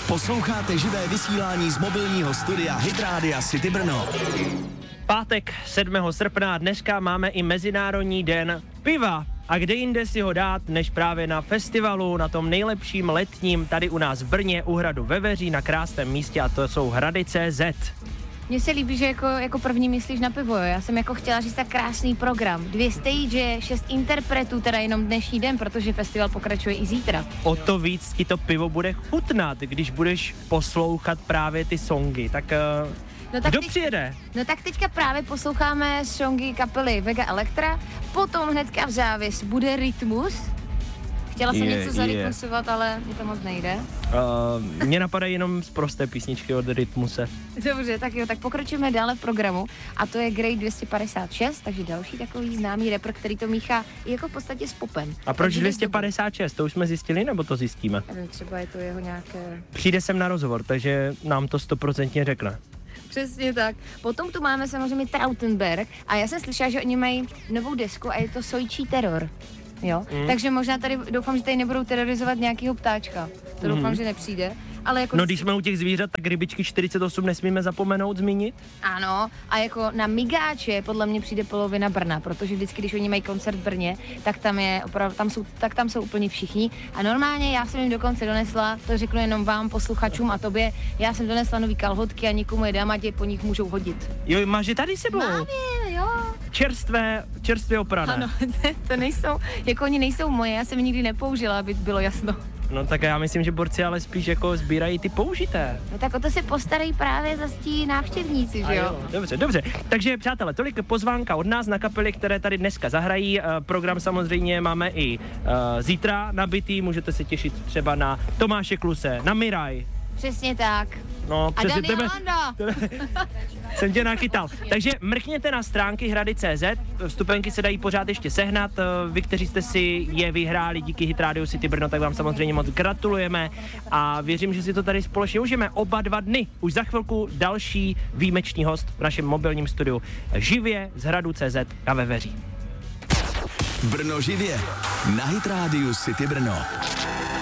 Posloucháte živé vysílání z mobilního studia Hit Rádia City Brno. Pátek 7. srpna, dneska máme i Mezinárodní den piva. A kde jinde si ho dát, než právě na festivalu, na tom nejlepším letním, tady u nás v Brně, u hradu Veveří, na krásném místě, a to jsou Hrady.cz. Mně se líbí, že jako první myslíš na pivo, jo? Já jsem jako chtěla říct tak krásný program. 2 stage, 6 interpretů, teda jenom dnešní den, protože festival pokračuje i zítra. O to víc ti to pivo bude chutnat, když budeš poslouchat právě ty songy, tak kdo přijede? No tak teďka právě posloucháme songy kapely Vega Elektra, potom hnedka v závěs bude Rytmus. Chtěla jsem něco zarytmusovat, ale mi to moc nejde. Mně napadají jenom z prosté písničky od Rytmuse. Dobře, tak jo, tak pokračujeme dále v programu a to je Grey 256, takže další takový známý rapper, který to míchá jako v podstatě s popem. A proč 256? To už jsme zjistili, nebo to zjistíme? Nevím, třeba je to jeho nějaké... Přijde sem na rozhovor, takže nám to 100% řekne. Přesně tak. Potom tu máme samozřejmě Trautenberg a já jsem slyšela, že oni mají novou desku a je to Sojčí teror. Jo, takže možná tady doufám, že tady nebudou terorizovat nějakýho ptáčka. To doufám, že nepřijde. Ale jako když jsme u těch zvířat, tak rybičky 48 nesmíme zapomenout zmínit. Ano, a jako na Migáče podle mě přijde polovina Brna, protože vždycky, když oni mají koncert v Brně, tak tam je opravdu, tam jsou úplně všichni. A normálně já jsem jim dokonce donesla, to řeknu jenom vám, posluchačům a tobě, já jsem donesla nový kalhotky a nikomu je dám, ať je po nich můžou hodit. Jo, máš je tady sebou? Mám je, jo. Čerstvě oprané. Ano, to nejsou, jako oni nejsou moje, já jsem je nikdy nepoužila, aby bylo jasno. No tak já myslím, že borci ale spíš jako sbírají ty použité. No tak o to se postarají právě zase tí návštěvníci, že jo? Dobře. Takže přátelé, tolik pozvánka od nás na kapely, které tady dneska zahrají. Program samozřejmě máme i zítra nabitý, můžete se těšit třeba na Tomáše Kluse, na Miraj. Přesně tak. No, a přesně tebe jsem tě nachytal. Takže mrkněte na stránky Hrady.cz, vstupenky se dají pořád ještě sehnat. Vy, kteří jste si je vyhráli díky Hit Radio City Brno, tak vám samozřejmě moc gratulujeme a věřím, že si to tady společně užijeme oba 2 dny. Už za chvilku další výjimečný host v našem mobilním studiu živě z Hradu.cz a Veveří. Brno živě na Hit Radio City Brno.